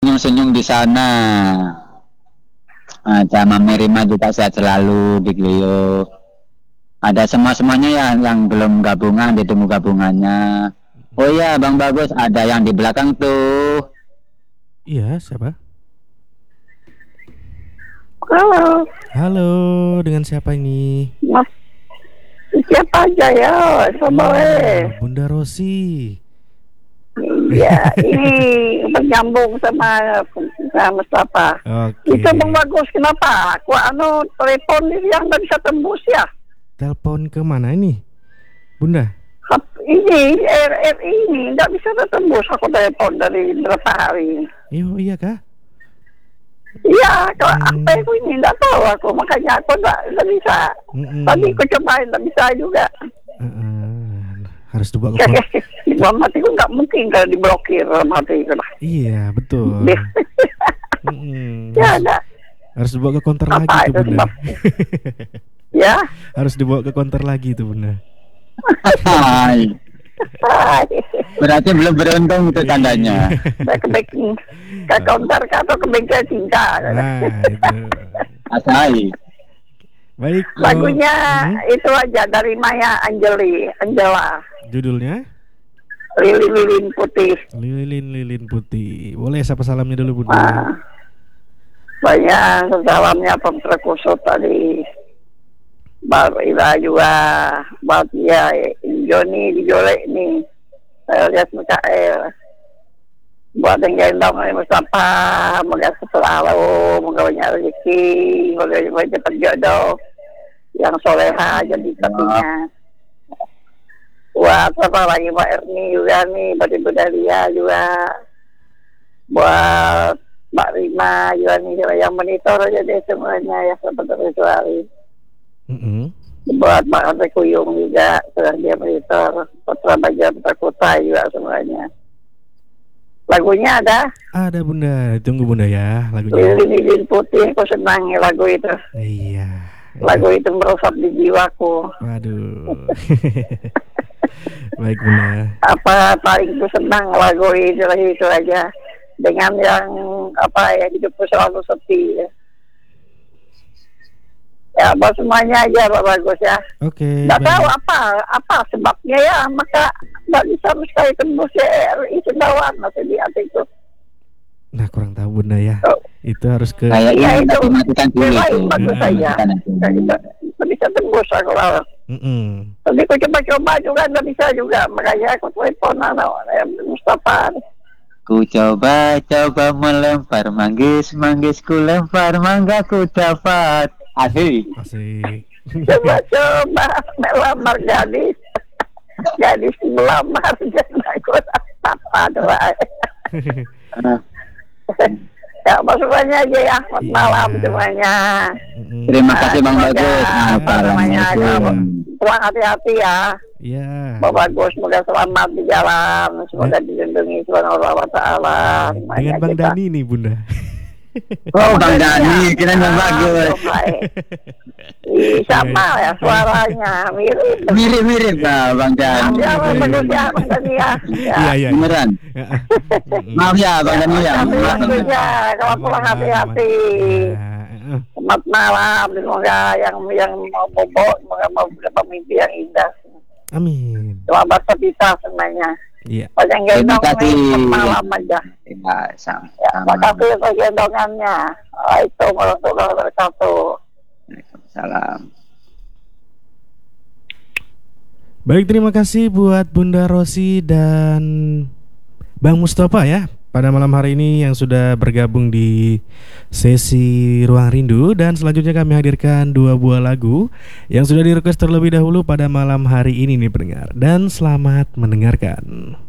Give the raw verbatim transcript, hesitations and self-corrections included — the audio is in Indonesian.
senyum-senyum di sana. Nah, sama Merima juga sehat selalu di Glio. Ada semua-semuanya ya yang belum gabungan, ditunggu gabungannya. Oh iya, Bang Bagus, ada yang di belakang tuh. Iya, siapa? Halo. Halo, dengan siapa ini? Mas, siapa aja ya, sama Oh, Bunda Rosi. Iya, ini menyambung sama sama Mustafa. Oke. Itu Bang Bagus, kenapa? Aku anu telepon ini yang nggak bisa tembus ya? Telepon ke mana ini, Bunda? Hap- Ini R R ini nggak bisa tembus. Aku telepon dari berapa hari. Iyo, iya kah? Iya, kalau Hmm. apa itu ini nggak tahu aku, makanya aku nggak nggak bisa. Mm-mm. Tadi aku cobain nggak bisa juga. Uh-uh. Harus dibawa ke kon- Di bawah mati itu nggak mungkin kalau diblokir mati itu lah. Iya, betul. Mm-mm. Ya Harus, ada. harus dibawa ke counter Apa lagi tuh, itu Bunda. Ya. Harus dibawa ke counter lagi tuh, Bunda. Hai. Berarti belum beruntung itu tandanya. Saya kebek ke counter atau kebek cinta. Nah, itu. Asai. Baik. kalau- Lagunya Hmm, itu aja dari Maya Anjeli, Angela, judulnya Lilin-lilin putih. Lilin-lilin putih. Boleh sapa salamnya dulu, Bunda. Nah, banyak salamnya Petra Kusut tadi. Baru Ila juga, buat dia Joni di Jolek nih. Saya lihat Mikael. Buat yang gendong ini Mustafa, moga selalu, moga banyak rezeki, moga banyak cepat jodoh, yang soleha jadi satunya. Buat apa lagi Mbak Erni juga nih, buat Ibu Dahlia juga, buat Mbak Rima juga nih, yang monitor aja deh semuanya ya seperti hari. Mm-mm. Buat Mbak Ante Kuyung juga, sedang dia monitor, Putra Baja, Putra Kota juga semuanya. Lagunya ada Ada, Bunda. Tunggu, Bunda ya lagunya. Lilin-lilin putih, aku senang ya lagu itu. Iya. Lagu itu meresap di jiwaku. Waduh. Baik, Bunda. Apa paling ku senang lagu itu lagi itu aja. Dengan yang apa ya hidupku selalu sepi ya. Ya, buat semuanya aja Pak Bagus ya. Oke. Nggak baik. tahu apa apa sebabnya ya, maka nggak bisa sekali tembus ya R I Sendawang masih di hati itu. Nah, kurang tahu, Bunda ya. Oh. Itu harus ke Kayaknya Iya, kita itu. dimatikan dulu Memang itu. bagus Nah, saja. matikan aja. Nggak bisa, nggak bisa tembus aku lah. Mm-mm. Tapi aku coba-coba juga nggak bisa juga, makanya aku telepon anak Mustafa. Ku coba-coba melempar manggis, manggis ku lempar, mangga ku dapat. Asik. Asik. Coba-coba melamar gadis, gadis melamar jangan aku apa doa. Ya masuknya aja ya, selamat Iya. malam semuanya. Mm-mm. Terima kasih Bang Semoga, Bagus. apa namanya, Assalamualaikum. pulang hati-hati ya. Iya. Bang Bagus, semoga selamat di jalan, semoga dilindungi Tuhan Allah Taala. Dengan Bang Dani nih, Bunda. Oh, Bang Dani, kira Bang Bagus. Ih, sama ya suaranya, mirip. Mirip-mirip lah Bang Dani. Ya, Bang Bagus ya, Bang Dani ya. Ya. Iya, iya. Beneran. Mm-mm. Maaf ya Bang Dani ya. Hati-hati Maaf, Bang Dani. ya, kalau pulang hati-hati. Ya, Selamat malam, semoga yang yang mau bobo, semoga mau dapat mimpi yang indah. amin. Selamat berpisah semuanya. Iya. Banyak Terima gendong kasih. nih, malam aja. Ya, sama. Ya, makasih untuk gendongannya. Waalaikumsalam warahmatullahi wabarakatuh. Salam. Baik, terima kasih buat Bunda Rosi dan Bang Mustafa ya pada malam hari ini yang sudah bergabung di sesi Ruang Rindu. Dan selanjutnya kami hadirkan dua buah lagu yang sudah direquest terlebih dahulu pada malam hari ini nih pendengar. Dan selamat mendengarkan.